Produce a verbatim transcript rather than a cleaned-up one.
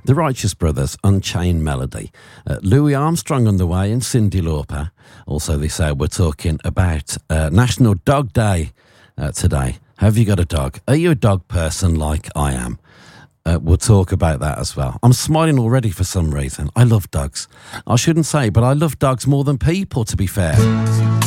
The Righteous Brothers, Unchained Melody. Uh, Louis Armstrong on the way and Cyndi Lauper. Also this hour we're talking about uh, National Dog Day uh, today. Have you got a dog? Are you a dog person like I am? Uh, we'll talk about that as well. I'm smiling already for some reason. I love dogs. I shouldn't say, but I love dogs more than people, to be fair.